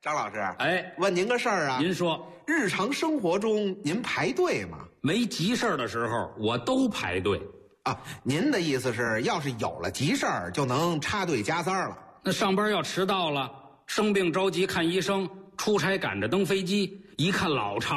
张老师， 哎， 问您个事儿啊。 您说， 日常生活中您排队吗？ 没急事儿的时候，我都排队。 啊，您的意思是，要是有了急事儿，就能插队加塞了？ 那上班要迟到了，生病着急看医生，出差赶着登飞机，一看老长